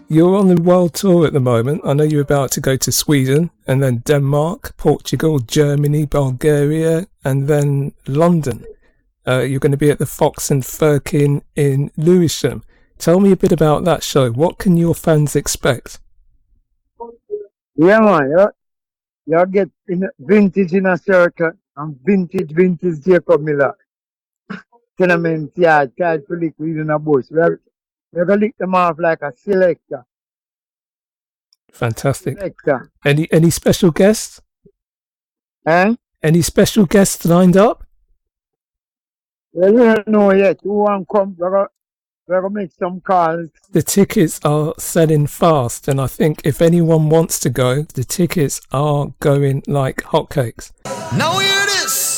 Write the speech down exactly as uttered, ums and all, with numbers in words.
you're on the world tour at the moment. I know you're about to go to Sweden and then Denmark, Portugal, Germany, Bulgaria, and then London. Uh, you're going to be at the Fox and Firkin in Lewisham. Tell me a bit about that show. What can your fans expect? Yeah, man. You, you get in vintage in a circle and vintage, vintage Jacob Miller. Tenement, yeah, child to lick weed in a bush. We're, we're going to lick them off like a selector. Fantastic. Selector. Any any special guests? Eh? Any special guests lined up? Well, we don't know yet. Who want to come? We're going we're to make some calls. The tickets are selling fast, and I think if anyone wants to go, the tickets are going like hotcakes. Now hear this!